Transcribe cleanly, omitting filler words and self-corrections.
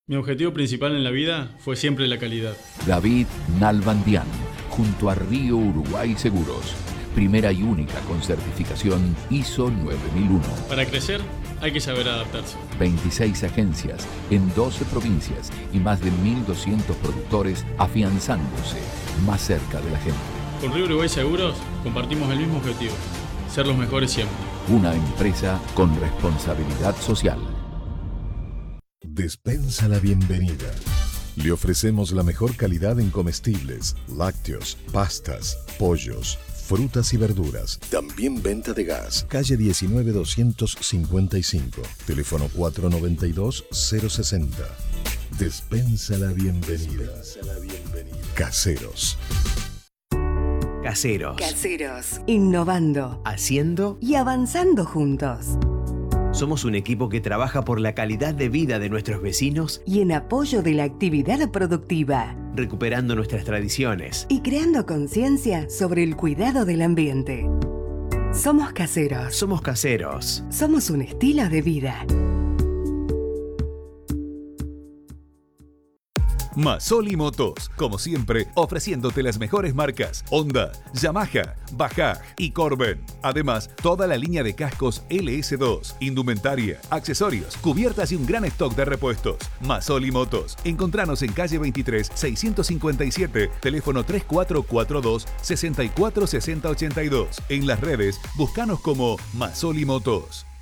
Mi objetivo principal en la vida fue siempre la calidad. David Nalbandián, junto a Río Uruguay Seguros. Primera y única con certificación ISO 9001. Para crecer hay que saber adaptarse. 26 agencias en 12 provincias y más de 1.200 productores afianzándose más cerca de la gente. Con Río Uruguay Seguros compartimos el mismo objetivo, ser los mejores siempre. Una empresa con responsabilidad social. Despensa la bienvenida. Le ofrecemos la mejor calidad en comestibles, lácteos, pastas, pollos, frutas y verduras. También venta de gas. Calle 19-255. Teléfono 492-060. Despensa la bienvenida. Caseros. Caseros. Innovando. Haciendo y avanzando juntos. Somos un equipo que trabaja por la calidad de vida de nuestros vecinos y en apoyo de la actividad productiva, recuperando nuestras tradiciones y creando conciencia sobre el cuidado del ambiente. Somos caseros. Somos caseros. Somos un estilo de vida. Masoli Motos, como siempre, ofreciéndote las mejores marcas Honda, Yamaha, Bajaj y Corben. Además, toda la línea de cascos LS2, indumentaria, accesorios, cubiertas y un gran stock de repuestos. Masoli Motos. Encontranos en calle 23, 657, teléfono 3442-646082. En las redes, buscanos como Masoli Motos.